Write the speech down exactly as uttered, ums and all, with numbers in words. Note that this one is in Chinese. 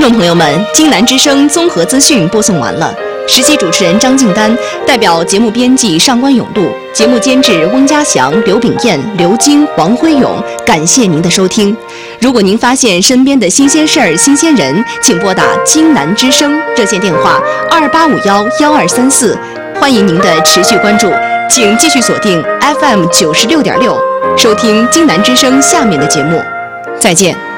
听众朋友们，京南之声综合资讯播送完了。实习主持人张静丹代表节目编辑上官永路，节目监制翁家祥、刘炳燕、刘晶、王辉勇，感谢您的收听。如果您发现身边的新鲜事儿、新鲜人，请拨打京南之声热线电话二八五幺幺二三四，欢迎您的持续关注。请继续锁定 F M 九十六点六，收听京南之声下面的节目。再见。